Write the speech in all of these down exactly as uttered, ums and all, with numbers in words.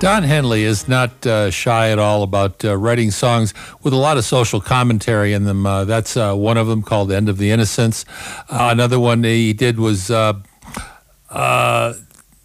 Don Henley is not uh, shy at all about uh, writing songs with a lot of social commentary in them. Uh, that's uh, one of them called End of the Innocents. Uh, another one he did was uh, uh,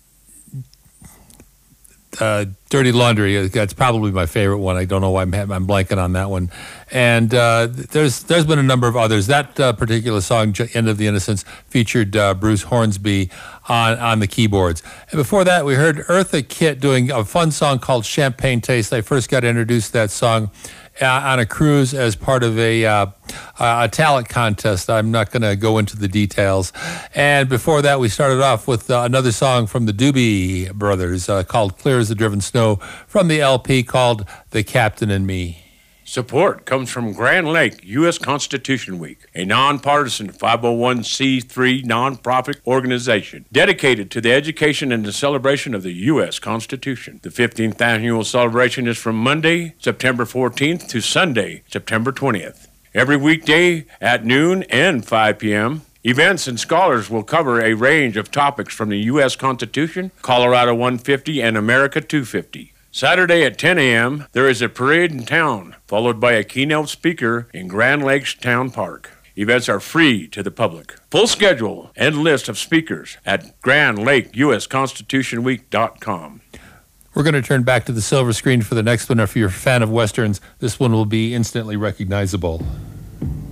uh, Dirty Laundry. That's probably my favorite one. I don't know why I'm, I'm blanking on that one. And uh, there's there's been a number of others. That uh, particular song, End of the Innocents, featured uh, Bruce Hornsby on, on the keyboards. And before that, we heard Eartha Kitt doing a fun song called Champagne Taste. I first got introduced to that song uh, on a cruise as part of a, uh, a talent contest. I'm not going to go into the details. And before that, we started off with uh, another song from the Doobie Brothers uh, called Clear as the Driven Snow from the L P called The Captain and Me. Support comes from Grand Lake U S Constitution Week, a nonpartisan five oh one c three nonprofit organization dedicated to the education and the celebration of the U S Constitution. The fifteenth annual celebration is from Monday, September fourteenth to Sunday, September twentieth. Every weekday at noon and five p.m., events and scholars will cover a range of topics from the U S Constitution, Colorado one fifty, and America two fifty. Saturday at ten a.m., there is a parade in town, followed by a keynote speaker in Grand Lakes Town Park. Events are free to the public. Full schedule and list of speakers at grand lake u s constitution week dot com. We're going to turn back to the silver screen for the next one. If you're a fan of Westerns, this one will be instantly recognizable.